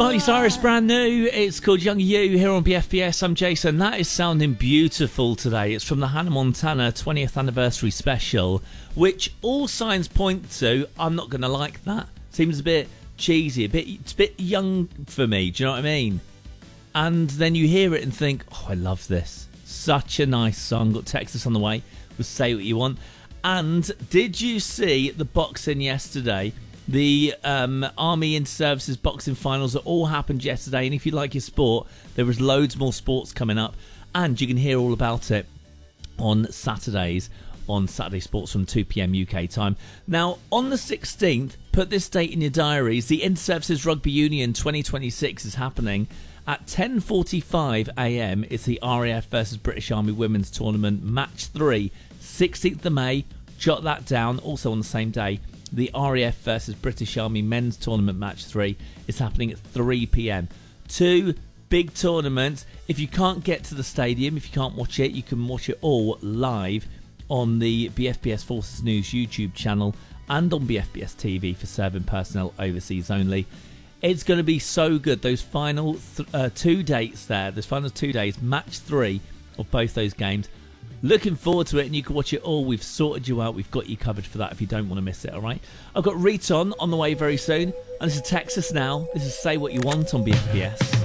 Miley Cyrus, brand new. It's called Young You here on BFBS. I'm Jason. That is sounding beautiful today. It's from the Hannah Montana 20th anniversary special, which all signs point to I'm not going to like that. Seems a bit cheesy, it's a bit young for me. Do you know what I mean? And then you hear it and think, oh, I love this. Such a nice song. Got Texas on the way with Say What You Want. And did you see the boxing yesterday? The Army Inter-Services boxing finals that all happened yesterday, and if you like your sport, there was loads more sports coming up, and you can hear all about it on Saturdays on Saturday Sports from 2 p.m. UK time. Now, on the 16th, put this date in your diaries, the Inter-Services Rugby Union 2026 is happening at 10:45 a.m. It's the RAF versus British Army Women's Tournament Match 3, 16th of May. Jot that down. Also on the same day, the RAF versus British Army Men's Tournament Match 3 is happening at 3 p.m. Two big tournaments. If you can't get to the stadium, if you can't watch it, you can watch it all live on the BFBS Forces News YouTube channel and on BFBS TV for serving personnel overseas only. It's going to be so good. Those final two dates there, those final 2 days, Match 3 of both those games. Looking forward to it, and you can watch it all. We've sorted you out. We've got you covered for that if you don't want to miss it, all right? I've got Riton on the way very soon, and this is Texas now. This is Say What You Want on BFBS.